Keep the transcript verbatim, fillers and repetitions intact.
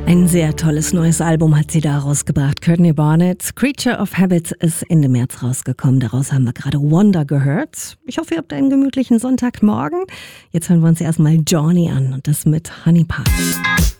Ein sehr tolles neues Album hat sie da rausgebracht. Courtney Barnett. Creature of Habits ist Ende März rausgekommen. Daraus haben wir gerade Wonder gehört. Ich hoffe, ihr habt einen gemütlichen Sonntagmorgen. Jetzt hören wir uns erstmal Johnny an und das mit Honey Pie.